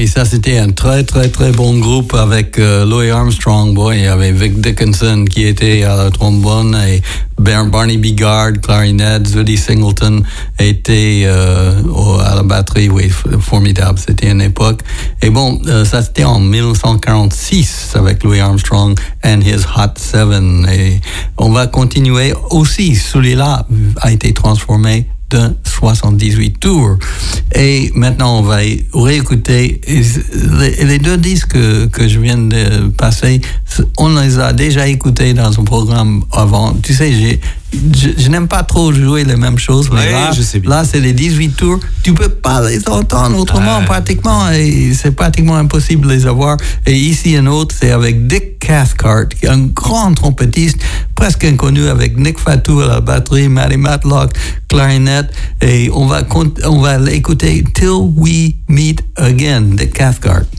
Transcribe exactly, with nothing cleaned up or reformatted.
oui, ça c'était un très très très bon groupe avec euh, Louis Armstrong, bon, il y avait Vic Dickinson qui était à la trombone et Barney Bigard, clarinette, Zuddy Singleton était euh, au, à la batterie, oui, formidable, c'était une époque. Et bon, euh, ça c'était en dix-neuf cent quarante-six avec Louis Armstrong and his Hot Seven. Et on va continuer aussi, celui-là a été transformé de soixante-dix-huit tours. Et maintenant, on va réécouter les, les deux disques que, que je viens de passer. On les a déjà écoutés dans un programme avant. Tu sais, j'ai, je, je n'aime pas trop jouer les mêmes choses, mais ouais, là, je sais bien. là, c'est les dix-huit tours. Tu peux pas les entendre autrement, ah. pratiquement, et c'est pratiquement impossible de les avoir. Et ici, un autre, c'est avec Dick Cathcart, qui est un grand trompettiste, presque inconnu, avec Nick Fatou à la batterie, Matty Matlock, clarinette, et on va, on va l'écouter Till We Meet Again, Dick Cathcart.